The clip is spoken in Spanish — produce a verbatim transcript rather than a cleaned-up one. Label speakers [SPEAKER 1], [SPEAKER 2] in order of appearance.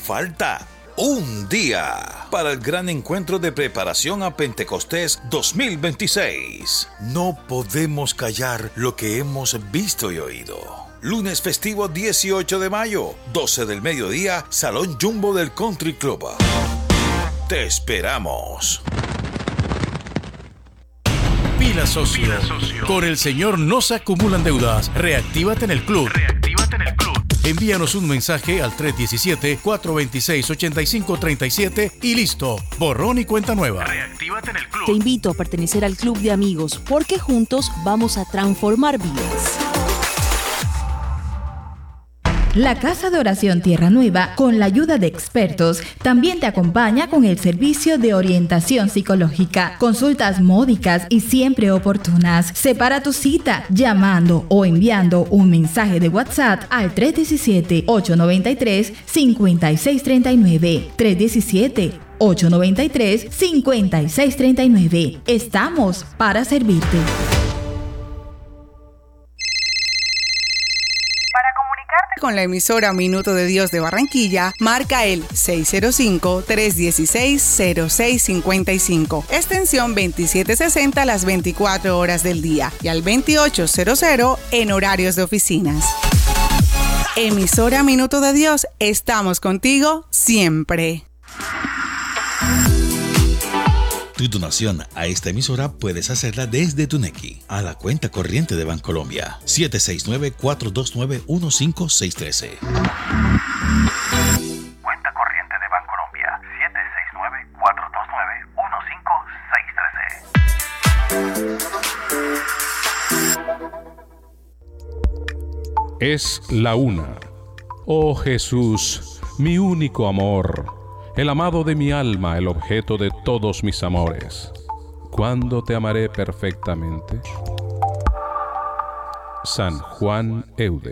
[SPEAKER 1] falta un día para el gran encuentro de preparación a Pentecostés dos mil veintiséis. No podemos callar lo que hemos visto y oído. Lunes festivo dieciocho de mayo, doce del mediodía, Salón Jumbo del Country Club. Te esperamos.
[SPEAKER 2] Pila socio. Pila socio. Con el señor no se acumulan deudas. Reactívate en el club. Reactívate en el club. Envíanos un mensaje al tres uno siete, cuatro dos seis, ocho cinco tres siete y listo. Borrón y cuenta nueva. Reactívate en el club.
[SPEAKER 3] Te invito a pertenecer al club de amigos porque juntos vamos a transformar vidas.
[SPEAKER 4] La Casa de Oración Tierra Nueva, con la ayuda de expertos, también te acompaña con el servicio de orientación psicológica, consultas módicas y siempre oportunas. Separa tu cita llamando o enviando un mensaje de WhatsApp al tres uno siete, ocho nueve tres, cinco seis tres nueve. tres uno siete, ocho nueve tres, cinco seis tres nueve. Estamos para servirte.
[SPEAKER 5] Con la emisora Minuto de Dios de Barranquilla, marca el seis cero cinco, tres uno seis, cero seis cinco cinco, extensión veintisiete sesenta las veinticuatro horas del día y al veintiocho cero cero en horarios de oficinas. Emisora Minuto de Dios, estamos contigo siempre.
[SPEAKER 1] Tu donación a esta emisora puedes hacerla desde tu Nequi a la cuenta corriente de Bancolombia siete seis nueve, cuatro dos nueve, uno cinco seis uno tres. Cuenta corriente de Bancolombia siete seis nueve, cuatro dos
[SPEAKER 6] nueve, uno cinco seis uno tres. Es la una. Oh Jesús, mi único amor, el amado de mi alma, el objeto de todos mis amores. ¿Cuándo te amaré perfectamente? San Juan Eudes.